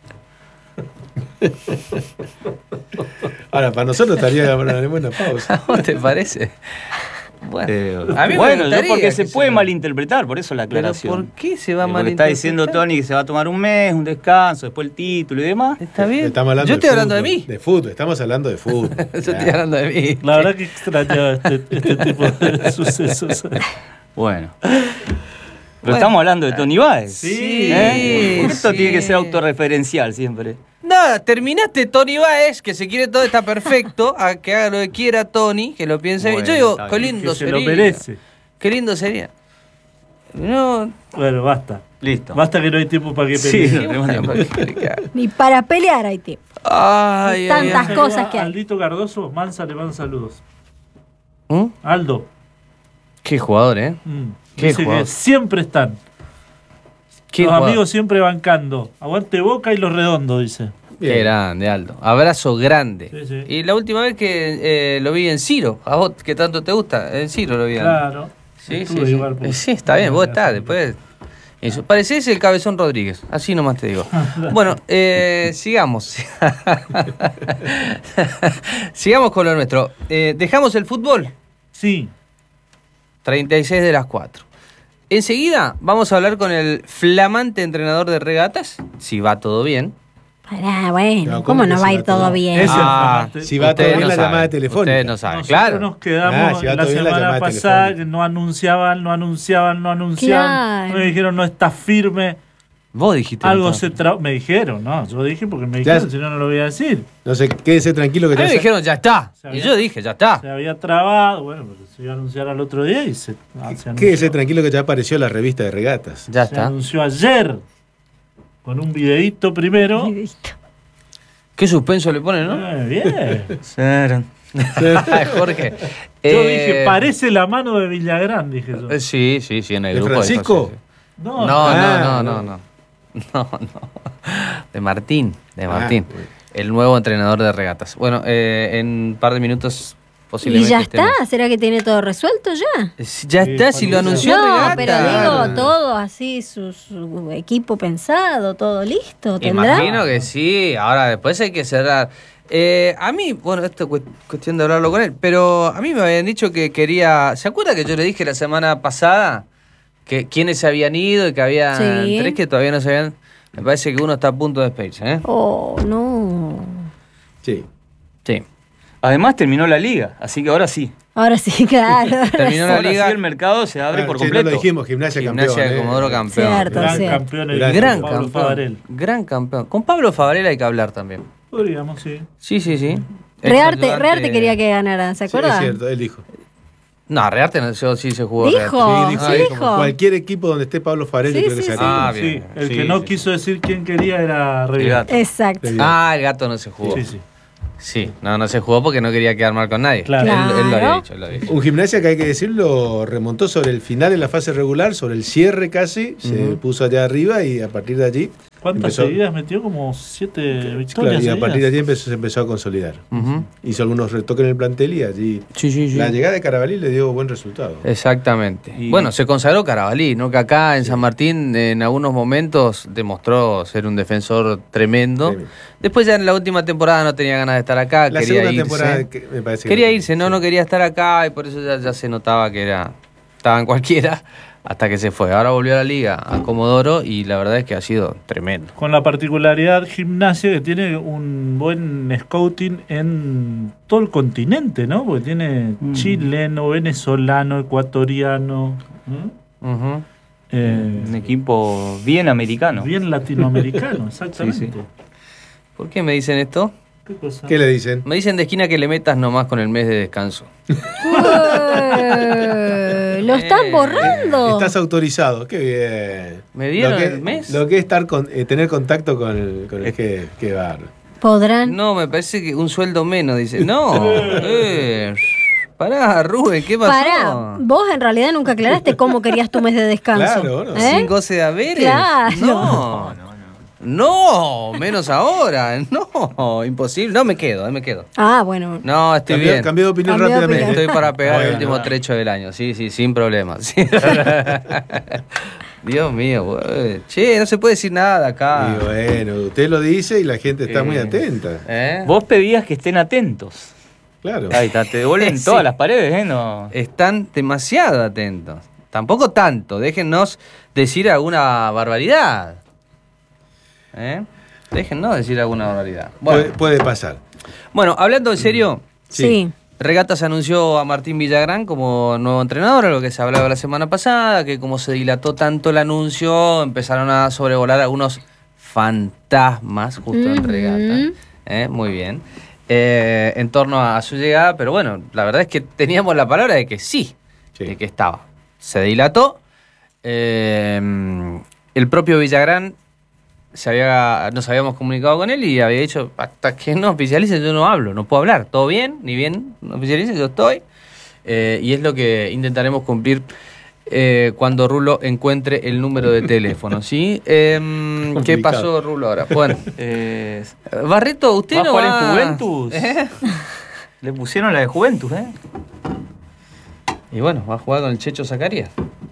Ahora, para nosotros estaría una buena pausa. ¿Cómo te parece? Bueno, Eh, a mí me bueno, yo gustaría porque que se se puede lo- malinterpretar, por eso la ¿Pero aclaración. por qué se va a Eh, porque malinterpretar? está diciendo Tony que se va a tomar un mes, un descanso, después el título y demás. Está bien. Estamos hablando Yo estoy hablando de fútbol, mí. De fútbol, estamos hablando de fútbol. Yo estoy hablando de mí. La verdad que extrañaba este, este tipo de sucesos. Bueno. Pero Bueno. estamos hablando de Tony Báez. Sí, ¿Eh? Esto sí. tiene que ser autorreferencial siempre. Nada, terminaste Tony Báez, que se quiere todo, está perfecto, a que haga lo que quiera Tony, que lo piense bien. Bueno, Yo digo, está qué bien, lindo que se sería. lo merece. Qué lindo sería. No, Bueno, basta. Listo. Basta que no hay tiempo para que Sí. peleen. no tenemos tiempo. Ni para pelear hay tiempo. Ay, ay, Tantas ay. cosas que hay. Aldito Cardoso, Mansa le manda saludos. ¿Mm? Aldo. Qué jugador, ¿eh? mm, Qué dice jugador. que siempre están. Qué los jugador. amigos siempre bancando. Aguante Boca y los redondos, dice. Qué grande, Aldo. Abrazo grande. Sí, sí. Y la última vez que eh, lo vi en Ciro, a vos que tanto te gusta, en Ciro lo vi. Aldo. Claro. Sí, Estuve sí, igual, sí. pues. Sí, está bien, vos estás, después. Eso. Parecés el Cabezón Rodríguez, así nomás te digo. Bueno, eh, sigamos. Sigamos con lo nuestro. Eh, dejamos el fútbol, Sí. treinta y seis de las cuatro. Enseguida vamos a hablar con el flamante entrenador de regatas, si va todo bien. Pará, bueno, No, ¿cómo, ¿cómo que no se va a va ir todo? todo bien? Ese- Ah, flamante. Si va ustedes todo bien no la llamada saben, telefónica. Ustedes no saben, Nosotros claro. nos quedamos Ah, si va la todo bien la semana llamada pasada telefónica. que no anunciaban, no anunciaban, no anunciaban. Claro. Me dijeron, no está firme. Vos dijiste. Algo entonces. se tra... Me dijeron, no, yo dije porque me Ya- dijeron, si no, no lo voy a decir. No sé, quédese tranquilo que A mí ya me sa- dijeron, ya está. Se Y había- yo dije, ya está. Se había trabado, bueno, pero se iba a anunciar al otro día y se, ah, se anunció. Quédese tranquilo que ya apareció la revista de regatas. Ya Se está. anunció ayer con un videíto primero. Listo. Qué suspenso le ponen, ¿no? Eh, bien. Ay, Jorge. Yo Eh, dije, parece la mano de Villagrán, dije yo. eh, Sí, sí, sí, en el ¿De grupo. Francisco? dijo, sí, sí. No, No, Ah, no, no, no. no, no. No, no. De Martín, de Ah, Martín. bueno. El nuevo entrenador de regatas. Bueno, eh, en un par de minutos ¿Y posiblemente. ya está? estemos- ¿Será que tiene todo resuelto ya? Eh, sí, Ya Sí, está, si lo cuando- anunció No, Regata. pero Claro. digo, todo así, su, su equipo pensado, todo listo, ¿tendrá? Imagino que sí, ahora después hay que cerrar. Eh, a mí, bueno, esto es cu- cuestión de hablarlo con él, pero a mí me habían dicho que quería... ¿Se acuerda que yo le dije la semana pasada que quiénes se habían ido y que había Sí. tres que todavía no se habían... Me parece que uno está a punto de despedirse, ¿eh? Oh, no. Sí. Sí. Además terminó la liga, así que ahora sí. Ahora sí, claro. ahora Terminó sí. la Ahora liga. sí el mercado se abre Ah, por sí, no completo. lo dijimos, gimnasia, Gimnasia campeón. de eh. Comodoro campeón. Cierto. gran sí. campeón el Gran Gran Pablo campeón. Favarel. Gran campeón. Con Pablo Favarel hay que hablar también. Podríamos, sí. Sí, sí, sí. Rearte, Ex-ayudante- Rearte quería que ganara, ¿se Sí, acuerdan? es cierto, él dijo. No, Rearte no, yo sí se jugó. Dijo. Rearte. Oh, dijo, sí, dijo, dijo. Cualquier equipo donde esté Pablo Farelli Sí, creo que sí, se sí. Ah, Sí, bien. el Sí, que no sí. quiso decir quién quería era Revigato. Exacto. Bien. Ah, el gato no se jugó. Sí, sí. Sí, no, no se jugó porque no quería quedar mal con nadie. Claro. Él, él lo había Claro. dicho, él lo había dicho. Un gimnasia que hay que decirlo, remontó sobre el final de la fase regular, sobre el cierre casi, se Ujú. puso allá arriba y a partir de allí, ¿Cuántas Empezó- seguidas metió? Como siete claro, victorias. y a partir de seguidas. allí empezó- se empezó a consolidar. Ujú. Hizo algunos retoques en el plantel y allí Sí, sí, sí. la llegada de Carabalí le dio buen resultado. Exactamente. Y- Bueno, se consagró Carabalí, ¿no? Que acá en San Martín en algunos momentos demostró ser un defensor tremendo. Tremendo. Después ya en la última temporada no tenía ganas de estar acá, La quería segunda irse. temporada que me parece que- Quería irse, no, no quería estar acá y por eso ya, ya se notaba que era estaba en cualquiera hasta que se fue. Ahora volvió a la liga, a Comodoro, y la verdad es que ha sido tremendo. Con la particularidad Gimnasia que tiene un buen scouting en todo el continente, ¿no? Porque tiene Mm. chileno, venezolano, ecuatoriano, ¿no? Ujú. Eh, Un equipo bien americano. bien latinoamericano, exactamente. Sí, sí. ¿Por qué me dicen esto? ¿Qué cosa? ¿Qué le dicen? Me dicen de esquina que le metas nomás con el mes de descanso. Eh, ¿Lo están Eh, borrando? Estás autorizado, qué bien. ¿Me dieron Lo que- el mes? Lo que es estar con, eh, tener contacto con el, con el que, que bar. ¿Podrán? No, me parece que un sueldo menos, dice. No, eh, pará, Rubén, ¿qué pasó? Pará, vos en realidad nunca aclaraste cómo querías tu mes de descanso. Claro, ¿no? ¿Eh? ¿Sin goce de haberes? Claro. No, No, menos ahora. No, imposible. No, me quedo, me quedo. Ah, bueno. No, estoy Cambió, bien. cambió de opinión Cambió de rápidamente. opinión. Estoy para pegar el Bueno, último bueno. trecho del año. Sí, sí, sin problema. Sí. Dios mío, güey. Che, no se puede decir nada acá. Y bueno, usted lo dice y la gente está Eh, muy atenta. ¿Eh? Vos pedías que estén atentos. Claro. Ahí está, te devuelven Sí. todas las paredes, ¿eh? No. Están demasiado atentos. Tampoco tanto. Déjennos decir alguna barbaridad. ¿Eh? Déjennos decir alguna barbaridad. Bueno, Puede, puede pasar. bueno, hablando en serio, Sí. Regatas anunció a Martín Villagrán como nuevo entrenador, a lo que se hablaba la semana pasada, que como se dilató tanto el anuncio, empezaron a sobrevolar algunos fantasmas justo en Ujú. Regatas. ¿Eh? Muy bien. Eh, en torno a su llegada, pero bueno, la verdad es que teníamos la palabra de que sí, Sí. de que estaba. Se dilató. Eh, el propio Villagrán se había, nos habíamos comunicado con él y había dicho, hasta que no oficialice yo no hablo, no puedo hablar, todo bien, ni bien no oficialice, yo estoy. Eh, y es lo que intentaremos cumplir eh, cuando Rulo encuentre el número de teléfono, ¿sí? Eh, ¿Qué Complicado. pasó, Rulo, ahora? Bueno, Eh, Barreto, usted ¿Va a no jugar va... en Juventus? ¿Eh? Le pusieron la de Juventus, ¿eh? Y bueno, va a jugar con el Checho Zacarías.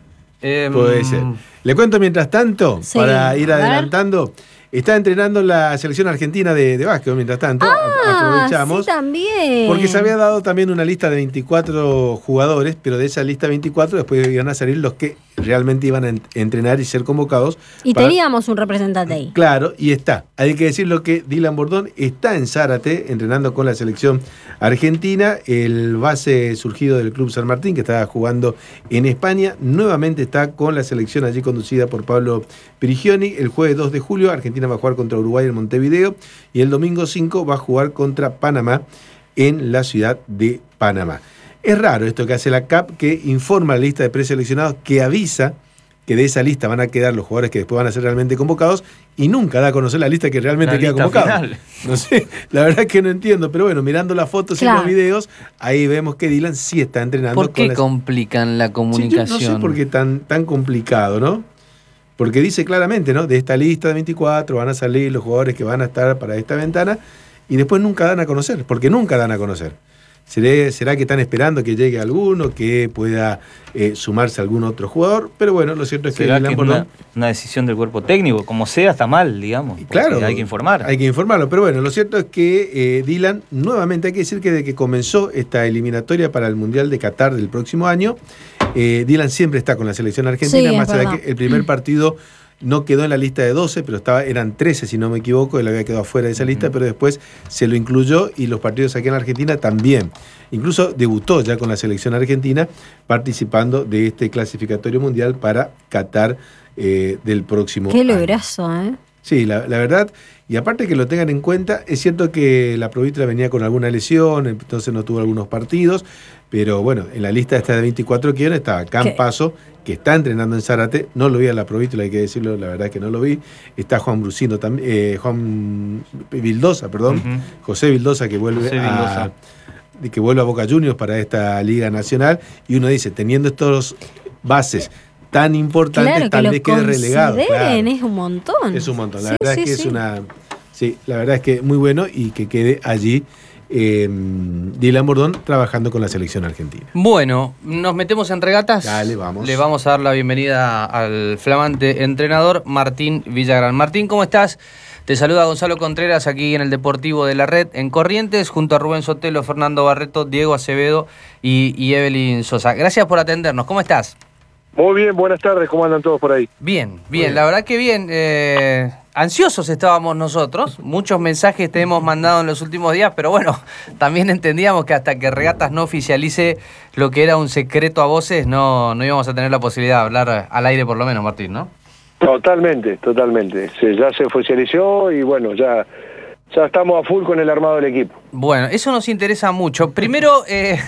Eh, Puede ser. Le cuento mientras tanto, Sí, para ir a ver. adelantando, está entrenando la selección argentina de, de básquet mientras tanto. A- Ah, aprovechamos. sí, también. Porque se había dado también una lista de veinticuatro jugadores, pero de esa lista de veinticuatro después iban a salir los que realmente iban a en- entrenar y ser convocados. Y para- teníamos un representante ahí. Claro, y está. Hay que decirlo que Dylan Bordón está en Zárate entrenando con la selección argentina. El base surgido del Club San Martín, que estaba jugando en España, nuevamente está con la selección allí conducida por Pablo Prigioni. El jueves dos de julio, Argentina va a jugar contra Uruguay en Montevideo y el domingo cinco va a jugar contra Panamá en la ciudad de Panamá. Es raro esto que hace la C A P, que informa la lista de preseleccionados, que avisa que de esa lista van a quedar los jugadores que después van a ser realmente convocados y nunca da a conocer la lista que realmente La queda lista convocada. final. No sé, la verdad es que no entiendo, pero bueno, mirando las fotos y Claro. los videos, ahí vemos que Dylan sí está entrenando. ¿Por qué con la- complican la Sí, yo comunicación? no sé por qué tan, tan complicado, ¿no? Porque dice claramente, ¿no? De esta lista de veinticuatro van a salir los jugadores que van a estar para esta ventana y después nunca dan a conocer, porque nunca dan a conocer. ¿Será, será que están esperando que llegue alguno, que pueda eh, sumarse algún otro jugador? Pero bueno, lo cierto es que ¿Será Dylan que es Bordón... una, una decisión del cuerpo técnico? Como sea, está mal, digamos. Y porque claro, hay que informar. Hay que informarlo, pero bueno, lo cierto es que eh, Dylan, nuevamente hay que decir que desde que comenzó esta eliminatoria para el Mundial de Qatar del próximo año, eh, Dylan siempre está con la selección argentina, Sí, es más allá de verdad. que el primer partido no quedó en la lista de doce, pero estaba, eran trece si no me equivoco, él había quedado fuera de esa lista, pero después se lo incluyó y los partidos aquí en Argentina también. Incluso debutó ya con la selección argentina participando de este clasificatorio mundial para Qatar eh, del próximo Qué año. lograzo, ¿eh? Sí, la, la verdad, y aparte que lo tengan en cuenta, es cierto que la Provitra venía con alguna lesión, entonces no tuvo algunos partidos, pero bueno, en la lista esta de veinticuatro que estaba Campazo, que está entrenando en Zárate, no lo vi a la Provitra, hay que decirlo, la verdad que no lo vi, está Juan Brusino también, eh, Juan Vildosa, perdón, Ujú. José Vildosa que vuelve José a Vildosa. de que vuelve a Boca Juniors para esta Liga Nacional, y uno dice, teniendo estos bases tan importantes, Claro, que tal lo vez quede relegado. consideren, claro. es un montón. Es un montón. La Sí, verdad sí, es que sí. es una. Sí, la verdad es que muy bueno y que quede allí eh, Dylan Bordón trabajando con la selección argentina. Bueno, nos metemos en regatas. Dale, vamos. Le vamos a dar la bienvenida al flamante entrenador Martín Villagrán. Martín, ¿cómo estás? Te saluda Gonzalo Contreras aquí en el Deportivo de la Red en Corrientes, junto a Rubén Sotelo, Fernando Barreto, Diego Acevedo y, y Evelyn Sosa. Gracias por atendernos. ¿Cómo estás? Muy bien, buenas tardes, ¿cómo andan todos por ahí? Bien, bien, la verdad que bien. Eh, ansiosos estábamos nosotros, muchos mensajes te hemos mandado en los últimos días, pero bueno, también entendíamos que hasta que Regatas no oficialice lo que era un secreto a voces, no, no íbamos a tener la posibilidad de hablar al aire por lo menos, Martín, ¿no? Totalmente, totalmente. Se, ya se oficializó y bueno, ya, ya estamos a full con el armado del equipo. Bueno, eso nos interesa mucho. Primero, eh,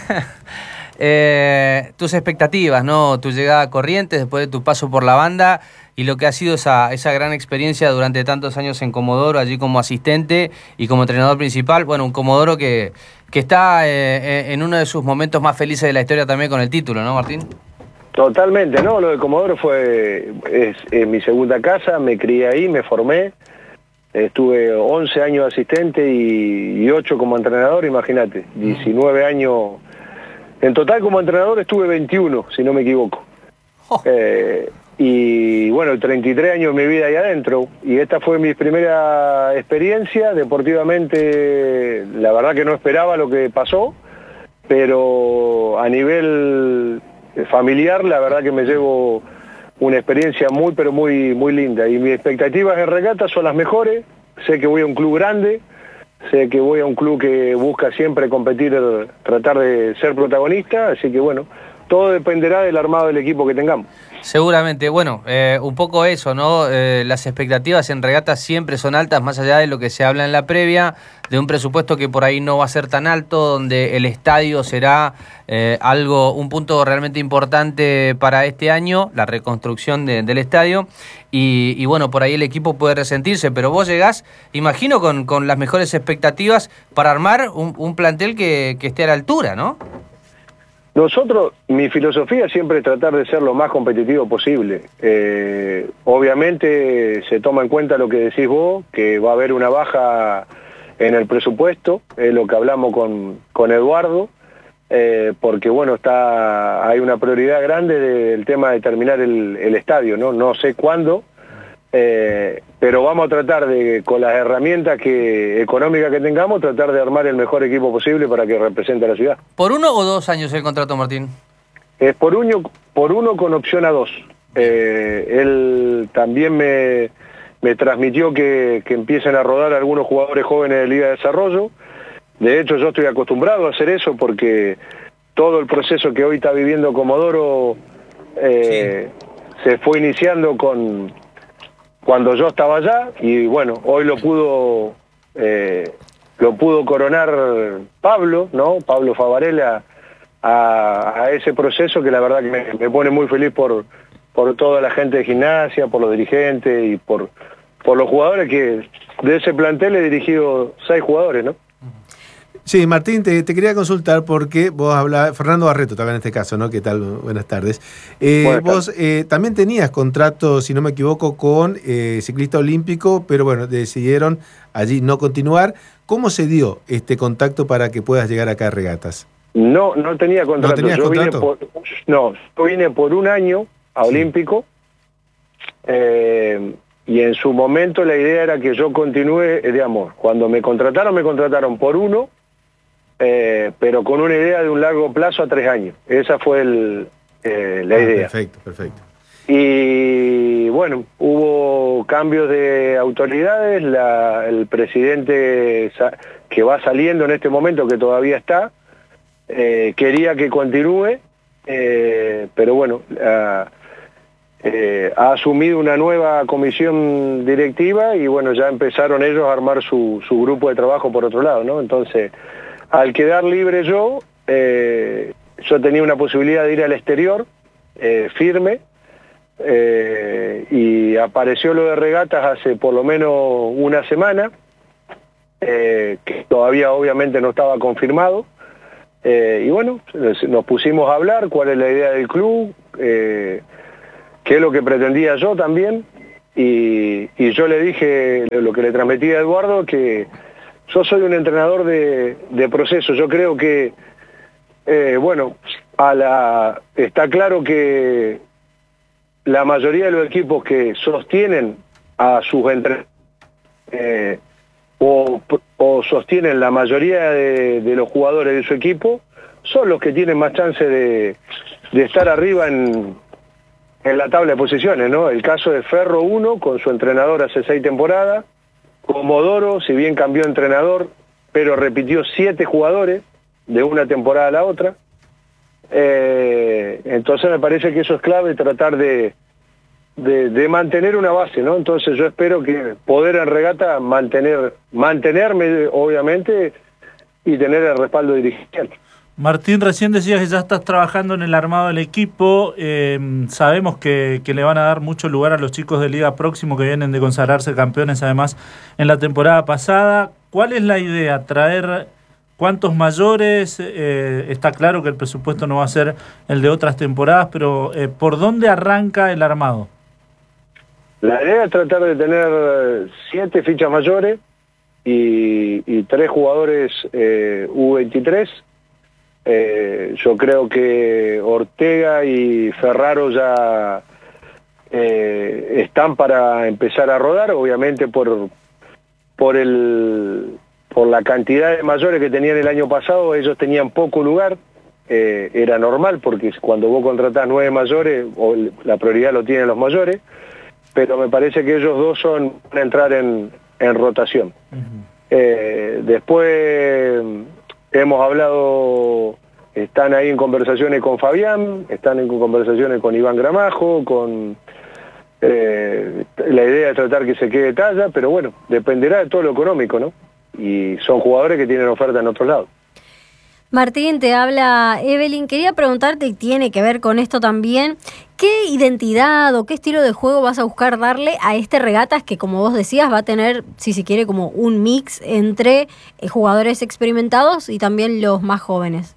eh, tus expectativas, ¿no? Tu llegada a Corrientes, después de tu paso por la banda y lo que ha sido esa, esa gran experiencia durante tantos años en Comodoro, allí como asistente y como entrenador principal. Bueno, un Comodoro que, que está eh, en uno de sus momentos más felices de la historia también con el título, ¿no, Martín? Totalmente, ¿no? Lo de Comodoro fue es, es mi segunda casa, me crié ahí, me formé, Estuve once años asistente y, y ocho como entrenador, imagínate, diecinueve años. En total como entrenador estuve veintiuno, si no me equivoco. Oh. Eh, y bueno, treinta y tres años de mi vida ahí adentro. Y esta fue mi primera experiencia deportivamente. La verdad que no esperaba lo que pasó, pero a nivel familiar, la verdad que me llevo una experiencia muy, pero muy, muy linda. Y mis expectativas en regata son las mejores. Sé que voy a un club grande, sé que voy a un club que busca siempre competir, tratar de ser protagonista, así que bueno, todo dependerá del armado del equipo que tengamos. Seguramente, bueno, eh, un poco eso, ¿no? Eh, las expectativas en regatas siempre son altas, más allá de lo que se habla en la previa, de un presupuesto que por ahí no va a ser tan alto, donde el estadio será eh, algo, un punto realmente importante para este año, la reconstrucción de, del estadio, y, y bueno, por ahí el equipo puede resentirse, pero vos llegás, imagino, con, con las mejores expectativas para armar un, un plantel que, que esté a la altura, ¿no? Nosotros, mi filosofía siempre es tratar de ser lo más competitivo posible. Eh, obviamente se toma en cuenta lo que decís vos, que va a haber una baja en el presupuesto, es lo que hablamos con, con Eduardo, eh, porque bueno, está hay una prioridad grande del tema de terminar el, el estadio, ¿no? No sé cuándo, eh, pero vamos a tratar de, con las herramientas que económicas que tengamos, tratar de armar el mejor equipo posible para que represente a la ciudad. ¿Por uno o dos años el contrato, Martín? Es por uno, por uno con opción a dos. Eh, él también me, me transmitió que, que empiecen a rodar algunos jugadores jóvenes de Liga de Desarrollo. De hecho, yo estoy acostumbrado a hacer eso porque todo el proceso que hoy está viviendo Comodoro eh, sí. se fue iniciando con cuando yo estaba allá y bueno, hoy lo pudo eh, lo pudo coronar Pablo, ¿no? Pablo Favarella a, a ese proceso que la verdad que me, me pone muy feliz por, por toda la gente de Gimnasia, por los dirigentes y por, por los jugadores que de ese plantel he dirigido seis jugadores, ¿no? Sí, Martín, te, te quería consultar porque vos hablabas, Fernando Barreto estaba en este caso, ¿no? ¿Qué tal? Buenas tardes. Eh, Buenas vos tardes. Eh, también tenías contrato, si no me equivoco, con eh, Ciclista Olímpico, pero bueno, decidieron allí no continuar. ¿Cómo se dio este contacto para que puedas llegar acá a Regatas? No, no tenía contrato. ¿No tenías yo contrato? Vine por, no, yo vine por un año a sí. Olímpico eh, y en su momento la idea era que yo continúe, digamos, cuando me contrataron, me contrataron por uno, Eh, pero con una idea de un largo plazo a tres años. Esa fue el, eh, la ah, idea. Perfecto, perfecto. Y bueno, hubo cambios de autoridades, la, el presidente que va saliendo en este momento, que todavía está, eh, quería que continúe, eh, pero bueno, eh, eh, ha asumido una nueva comisión directiva y bueno, ya empezaron ellos a armar su, su grupo de trabajo por otro lado, ¿no? Entonces, al quedar libre yo, eh, yo tenía una posibilidad de ir al exterior, eh, firme, eh, y apareció lo de Regatas hace por lo menos una semana, eh, que todavía obviamente no estaba confirmado, eh, y bueno, nos pusimos a hablar cuál es la idea del club, eh, qué es lo que pretendía yo también, y, y yo le dije lo que le transmití a Eduardo, que yo soy un entrenador de, de proceso. Yo creo que, eh, bueno, a la, está claro que la mayoría de los equipos que sostienen a sus entrenadores eh, o, o sostienen la mayoría de, de los jugadores de su equipo son los que tienen más chance de, de estar arriba en, en la tabla de posiciones, ¿no? El caso de Ferro uno, con su entrenador hace seis temporadas. Comodoro, si bien cambió de entrenador, pero repitió siete jugadores de una temporada a la otra. Eh, entonces me parece que eso es clave, tratar de, de, de mantener una base, ¿no? Entonces yo espero que poder en regata mantener, mantenerme, obviamente, y tener el respaldo dirigencial. Martín, recién decías que ya estás trabajando en el armado del equipo. Eh, sabemos que, que le van a dar mucho lugar a los chicos de Liga Próximo que vienen de consagrarse campeones, además, en la temporada pasada. ¿Cuál es la idea? ¿Traer cuántos mayores? Eh, está claro que el presupuesto no va a ser el de otras temporadas, pero eh, ¿por dónde arranca el armado? La idea es tratar de tener siete fichas mayores y, y tres jugadores eh, U veintitrés. Eh, yo creo que Ortega y Ferraro ya eh, están para empezar a rodar, obviamente por, por, el, por la cantidad de mayores que tenían el año pasado. Ellos tenían poco lugar, eh, era normal porque cuando vos contratás nueve mayores, o la prioridad lo tienen los mayores, pero me parece que ellos dos son van a entrar en, en rotación. Uh-huh. eh, después hemos hablado, están ahí en conversaciones con Fabián, están en conversaciones con Iván Gramajo, con eh, la idea de tratar que se quede Talla, pero bueno, dependerá de todo lo económico, ¿no? Y son jugadores que tienen oferta en otros lados. Martín, te habla Evelyn. Quería preguntarte, y tiene que ver con esto también, ¿qué identidad o qué estilo de juego vas a buscar darle a este Regatas que, como vos decías, va a tener, si se quiere, como un mix entre eh, jugadores experimentados y también los más jóvenes?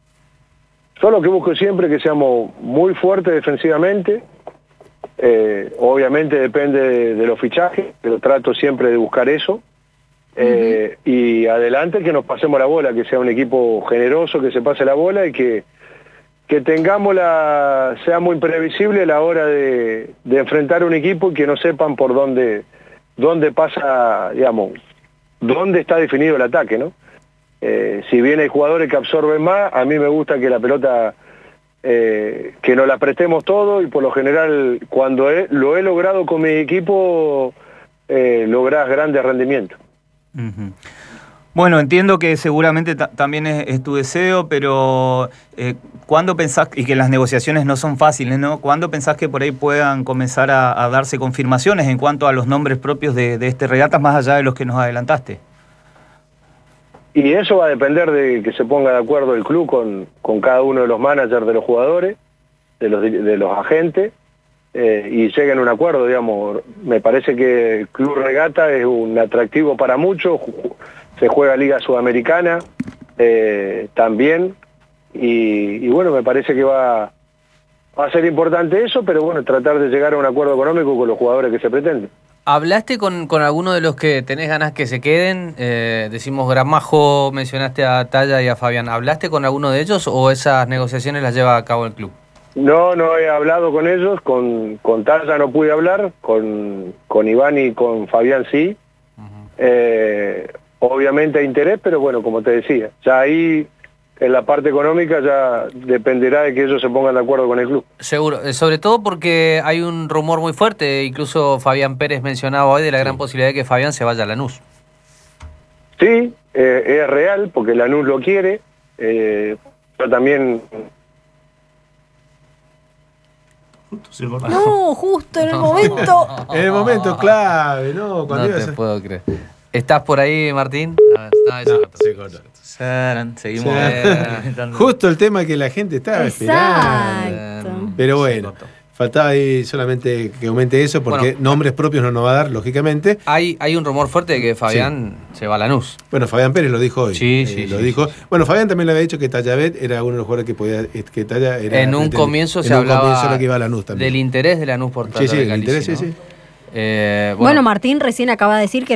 Yo lo que busco siempre es que seamos muy fuertes defensivamente. Eh, obviamente depende de, de los fichajes, pero trato siempre de buscar eso. Eh, uh-huh. Y adelante que nos pasemos la bola, que sea un equipo generoso, que se pase la bola y que, que tengamos la, sea muy previsible a la hora de, de enfrentar un equipo y que no sepan por dónde, dónde pasa, digamos, dónde está definido el ataque, ¿no? Eh, si bien hay jugadores que absorben más, a mí me gusta que la pelota, eh, que nos la prestemos todo, y por lo general cuando he, lo he logrado con mi equipo, eh, lográs grandes rendimientos. Uh-huh. Bueno, entiendo que seguramente ta- también es, es tu deseo, pero eh, ¿cuándo pensás, y que las negociaciones no son fáciles, ¿no? ¿Cuándo pensás que por ahí puedan comenzar a, a darse confirmaciones en cuanto a los nombres propios de, de este Regatas, más allá de los que nos adelantaste? Y eso va a depender de que se ponga de acuerdo el club con, con cada uno de los managers de los jugadores, de los, de los agentes, eh, y lleguen a un acuerdo, digamos. Me parece que el Club Regata es un atractivo para muchos, se juega Liga Sudamericana eh, también, y, y bueno, me parece que va, va a ser importante eso, pero bueno, tratar de llegar a un acuerdo económico con los jugadores que se pretenden. ¿Hablaste con, con alguno de los que tenés ganas que se queden? Eh, decimos Gramajo, mencionaste a Talla y a Fabián. ¿Hablaste con alguno de ellos o esas negociaciones las lleva a cabo el club? No, no he hablado con ellos, con, con Talla no pude hablar, con, con Iván y con Fabián sí. Uh-huh. Eh, obviamente hay interés, pero bueno, como te decía, ya ahí en la parte económica ya dependerá de que ellos se pongan de acuerdo con el club. Seguro, eh, sobre todo porque hay un rumor muy fuerte, incluso Fabián Pérez mencionaba hoy de la gran posibilidad de que Fabián se vaya a Lanús. Sí, eh, es real, porque Lanús lo quiere, eh, yo también... No, justo en el momento. En el momento clave, ¿no? Cuando no te ibas a... puedo creer. ¿Estás por ahí, Martín? Ah, no, se cortó. Seguimos. Justo el tema que la gente estaba Exacto. esperando. Pero bueno, faltaba ahí solamente que aumente eso, porque bueno, nombres propios no nos va a dar, lógicamente. Hay, hay un rumor fuerte de que Fabián sí. se va a Lanús. Bueno, Fabián Pérez lo dijo hoy. Sí, eh, sí, lo sí, dijo. Sí, sí. Bueno, Fabián también le había dicho que Tallaved era uno de los jugadores que podía. Que Talla era, en un de, comienzo en se un hablaba comienzo que iba a Lanús también. Del interés de Lanús por Talla. Sí, sí, de el Galicia, interés, ¿no? sí, sí. Eh, bueno. bueno, Martín recién acaba de decir que